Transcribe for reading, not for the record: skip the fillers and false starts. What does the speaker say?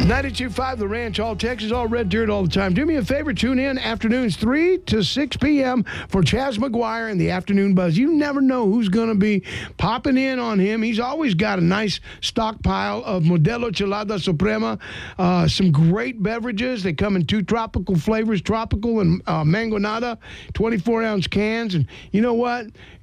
92.5 The Ranch, all Texas, all Red Dirt, all the time. Do me a favor, tune in afternoons 3 to 6 p.m. for Chaz McGuire and the Afternoon Buzz. You never know who's going to be popping in on him. He's always got a nice stockpile of Modelo Chelada Suprema, some great beverages. They come in 2 tropical flavors, tropical and mango nada, 24-ounce cans. And you know what?